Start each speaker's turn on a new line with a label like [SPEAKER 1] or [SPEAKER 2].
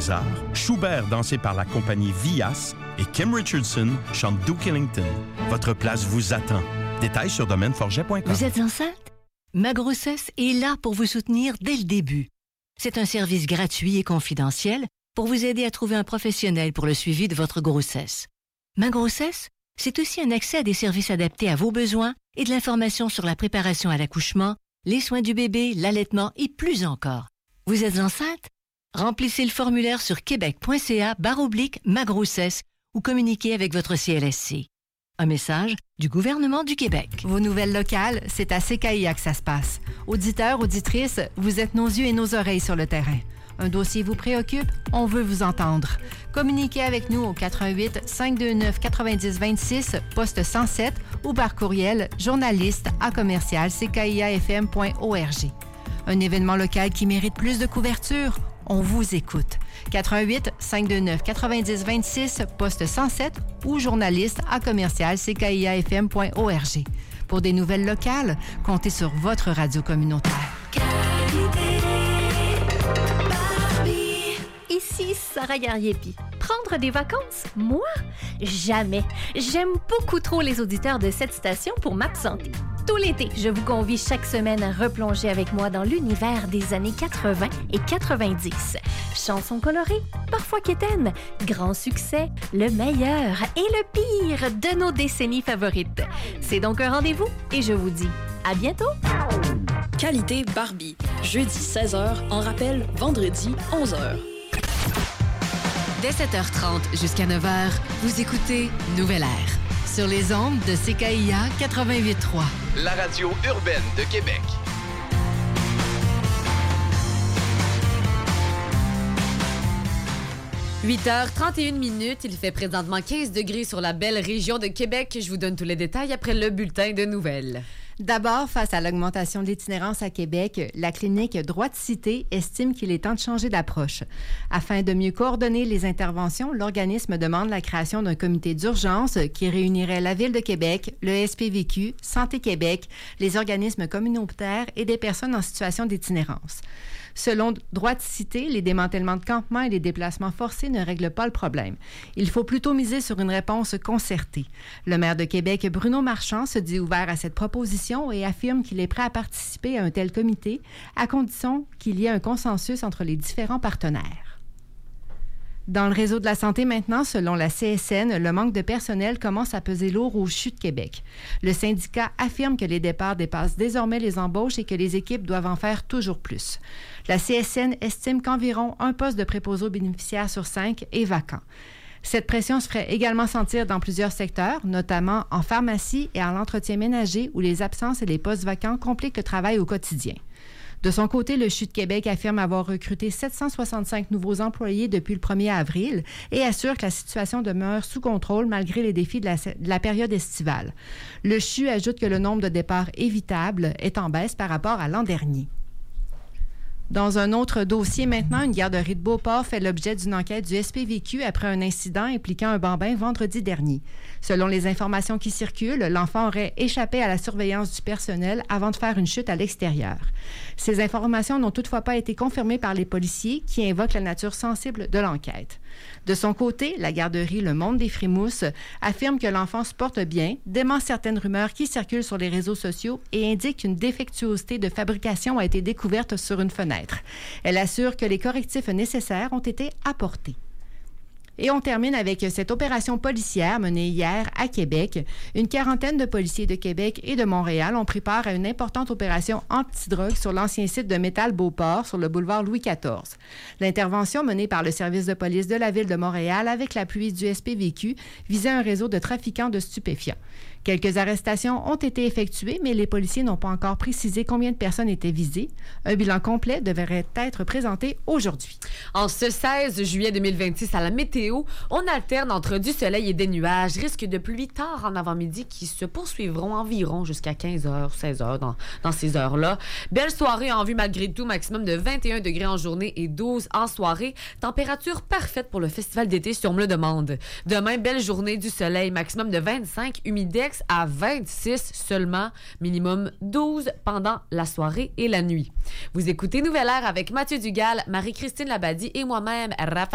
[SPEAKER 1] Mozart, Schubert dansé par la compagnie Vias et Kim Richardson chante Duke Ellington. Votre place vous attend. Détails sur domaineforget.com.
[SPEAKER 2] Vous êtes enceinte? Ma grossesse est là pour vous soutenir dès le début. C'est un service gratuit et confidentiel pour vous aider à trouver un professionnel pour le suivi de votre grossesse. Ma grossesse, c'est aussi un accès à des services adaptés à vos besoins et de l'information sur la préparation à l'accouchement, les soins du bébé, l'allaitement et plus encore. Vous êtes enceinte? Remplissez le formulaire sur québec.ca/ma-grossesse ou communiquez avec votre CLSC. Un message du gouvernement du Québec.
[SPEAKER 3] Vos nouvelles locales, c'est à CKIA que ça se passe. Auditeurs, auditrices, vous êtes nos yeux et nos oreilles sur le terrain. Un dossier vous préoccupe? On veut vous entendre. Communiquez avec nous au 88 529 90 26, poste 107 ou par courriel journaliste@ckiafm.org. Un événement local qui mérite plus de couverture? On vous écoute. 88 529 90 26, poste 107 ou journaliste@ckiafm.org. Pour des nouvelles locales, comptez sur votre radio communautaire.
[SPEAKER 4] Ici Sarah Gariepi. Prendre des vacances? Moi? Jamais. J'aime beaucoup trop les auditeurs de cette station pour m'absenter. Tout l'été, je vous convie chaque semaine à replonger avec moi dans l'univers des années 80 et 90. Chansons colorées, parfois quétaines, grands succès, le meilleur et le pire de nos décennies favorites. C'est donc un rendez-vous et je vous dis à bientôt!
[SPEAKER 5] Qualité Barbie. Jeudi 16h, en rappel, vendredi 11h.
[SPEAKER 6] Dès 7h30 jusqu'à 9h, vous écoutez Nouvelle Air sur les ondes de CKIA 88.3.
[SPEAKER 7] La radio urbaine de Québec.
[SPEAKER 6] « 8h31, il fait présentement 15 degrés sur la belle région de Québec. Je vous donne tous les détails après le bulletin de nouvelles.
[SPEAKER 3] D'abord, face à l'augmentation de l'itinérance à Québec, la clinique Droit de Cité estime qu'il est temps de changer d'approche. Afin de mieux coordonner les interventions, l'organisme demande la création d'un comité d'urgence qui réunirait la Ville de Québec, le SPVQ, Santé Québec, les organismes communautaires et des personnes en situation d'itinérance. Selon Droit de Cité, les démantèlements de campements et les déplacements forcés ne règlent pas le problème. Il faut plutôt miser sur une réponse concertée. Le maire de Québec, Bruno Marchand, se dit ouvert à cette proposition et affirme qu'il est prêt à participer à un tel comité, à condition qu'il y ait un consensus entre les différents partenaires. Dans le réseau de la santé maintenant, selon la CSN, le manque de personnel commence à peser lourd au CHU de Québec. Le syndicat affirme que les départs dépassent désormais les embauches et que les équipes doivent en faire toujours plus. La CSN estime qu'environ un poste de préposé aux bénéficiaires sur 5 est vacant. Cette pression se ferait également sentir dans plusieurs secteurs, notamment en pharmacie et en l'entretien ménager, où les absences et les postes vacants compliquent le travail au quotidien. De son côté, le CHU de Québec affirme avoir recruté 765 nouveaux employés depuis le 1er avril et assure que la situation demeure sous contrôle malgré les défis de la période estivale. Le CHU ajoute que le nombre de départs évitables est en baisse par rapport à l'an dernier. Dans un autre dossier maintenant, une garderie de Beauport fait l'objet d'une enquête du SPVQ après un incident impliquant un bambin vendredi dernier. Selon les informations qui circulent, l'enfant aurait échappé à la surveillance du personnel avant de faire une chute à l'extérieur. Ces informations n'ont toutefois pas été confirmées par les policiers qui invoquent la nature sensible de l'enquête. De son côté, la garderie Le Monde des Frimousses affirme que l'enfant se porte bien, dément certaines rumeurs qui circulent sur les réseaux sociaux et indique qu'une défectuosité de fabrication a été découverte sur une fenêtre. Elle assure que les correctifs nécessaires ont été apportés. Et on termine avec cette opération policière menée hier à Québec. Une quarantaine de policiers de Québec et de Montréal ont pris part à une importante opération antidrogue sur l'ancien site de Métal Beauport sur le boulevard Louis XIV. L'intervention menée par le service de police de la Ville de Montréal avec l'appui du SPVQ visait un réseau de trafiquants de stupéfiants. Quelques arrestations ont été effectuées, mais les policiers n'ont pas encore précisé combien de personnes étaient visées. Un bilan complet devrait être présenté aujourd'hui.
[SPEAKER 6] En ce 16 juillet 2026, à la météo, on alterne entre du soleil et des nuages. Risque de pluie tard en avant-midi qui se poursuivront environ jusqu'à 15h, 16h dans ces heures-là. Belle soirée en vue malgré tout, maximum de 21 degrés en journée et 12 en soirée. Température parfaite pour le festival d'été si on me le demande. Demain, belle journée du soleil, maximum de 25, humidex à 26 seulement, minimum 12 pendant la soirée et la nuit. Vous écoutez Nouvelle Air avec Mathieu Dugal, Marie-Christine Labadie et moi-même, Raphaël